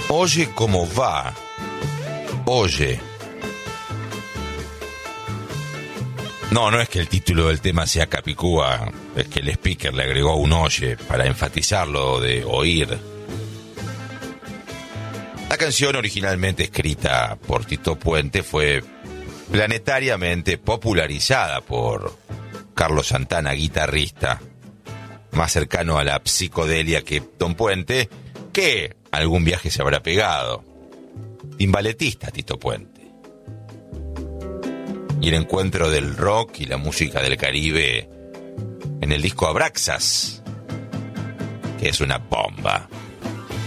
Oye cómo va. Oye. No es que el título del tema sea Capicúa, es que el speaker le agregó un oye para enfatizarlo de oír. La canción, originalmente escrita por Tito Puente, fue planetariamente popularizada por Carlos Santana, guitarrista, más cercano a la psicodelia que Don Puente, que algún viaje se habrá pegado. Timbaletista Tito Puente. Y el encuentro del rock y la música del Caribe en el disco Abraxas, que es una bomba.